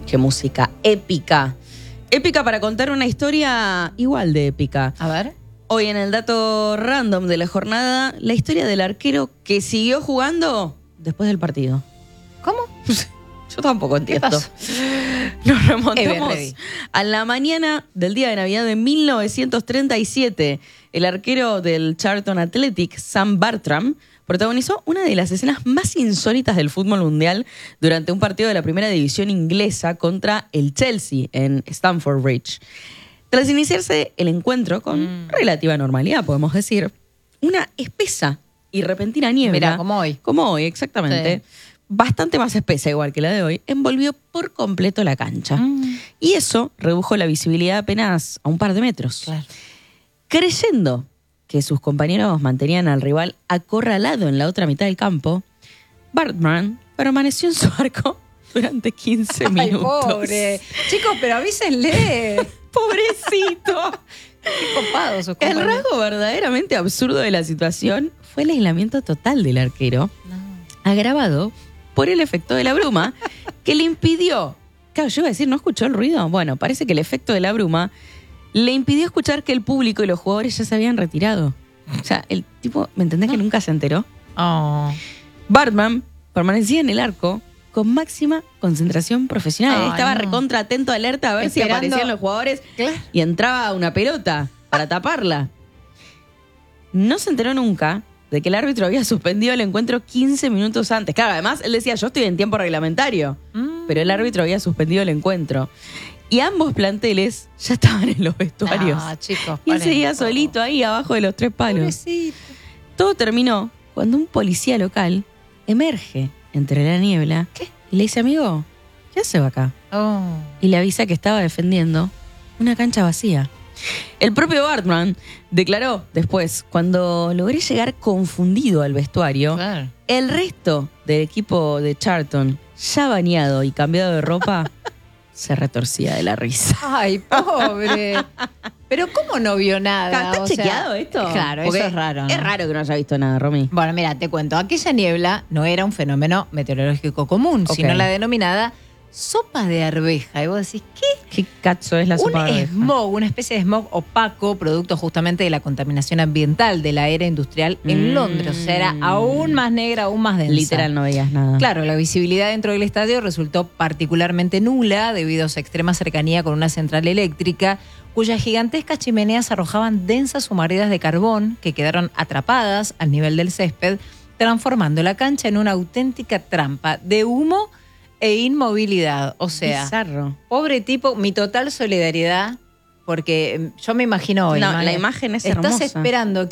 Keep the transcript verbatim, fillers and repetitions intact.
Qué música épica. Épica para contar una historia igual de épica. A ver. Hoy en el dato random de la jornada, la historia del arquero que siguió jugando después del partido. ¿Cómo? Yo tampoco entiendo. ¿Qué pasó? Nos remontamos Everready. a la mañana del día de Navidad de mil novecientos treinta y siete. El arquero del Charlton Athletic, Sam Bartram, protagonizó una de las escenas más insólitas del fútbol mundial durante un partido de la primera división inglesa contra el Chelsea en Stamford Bridge. Tras iniciarse el encuentro con mm. relativa normalidad, podemos decir, una espesa y repentina niebla. Mirá, como hoy. Como hoy, exactamente. Sí. Bastante más espesa igual que la de hoy, envolvió por completo la cancha. Mm. Y eso redujo la visibilidad apenas a un par de metros. Claro. Creyendo que sus compañeros mantenían al rival acorralado en la otra mitad del campo, Bartman permaneció en su arco durante quince minutos. Ay, pobre. Chicos, pero avísenle. Pobrecito. Qué copado sus El compañeros. rasgo verdaderamente absurdo de la situación fue el aislamiento total del arquero, No. agravado por el efecto de la bruma, que le impidió... Claro, yo iba a decir, ¿no escuchó el ruido? Bueno, parece que el efecto de la bruma le impidió escuchar que el público y los jugadores ya se habían retirado. O sea, el tipo, ¿me entendés que nunca se enteró? Oh. Bartman permanecía en el arco con máxima concentración profesional. Él Ay, estaba no. recontra atento, alerta, a ver Esperando. si aparecían los jugadores Claro. y entraba una pelota para taparla. No se enteró nunca de que el árbitro había suspendido el encuentro quince minutos antes. Claro, además, él decía, yo estoy en tiempo reglamentario. Mm. Pero el árbitro había suspendido el encuentro. Y ambos planteles ya estaban en los vestuarios. Ah, chicos. Y él paren seguía un poco. solito ahí abajo de los tres palos. Pobrecito. Todo terminó cuando un policía local emerge entre la niebla. ¿Qué? Y le dice, amigo, ¿qué hace acá? Oh. Y le avisa que estaba defendiendo una cancha vacía. El propio Bartman declaró después, cuando logré llegar confundido al vestuario, Claro. el resto del equipo de Charlton, ya bañado y cambiado de ropa, se retorcía de la risa. Ay, pobre. Pero ¿cómo no vio nada? ¿Está O sea, chequeado esto? Claro, Porque eso es raro, ¿no? Es raro que no haya visto nada, Romy. Bueno, mira, te cuento. Aquella niebla no era un fenómeno meteorológico común, Ok. sino la denominada sopa de arveja. Y vos decís, ¿qué? ¿Qué cacho es la sopa Un de arveja? smog, una especie de smog opaco, producto justamente de la contaminación ambiental de la era industrial en Mm. Londres. O sea, era aún más negra, aún más densa. Literal, no veías nada. Claro, la visibilidad dentro del estadio resultó particularmente nula debido a su extrema cercanía con una central eléctrica cuyas gigantescas chimeneas arrojaban densas humaredas de carbón que quedaron atrapadas al nivel del césped, transformando la cancha en una auténtica trampa de humo e inmovilidad. O sea, Bizarro. pobre tipo, mi total solidaridad, porque yo me imagino hoy. No, Maya, la imagen es estás hermosa. esperando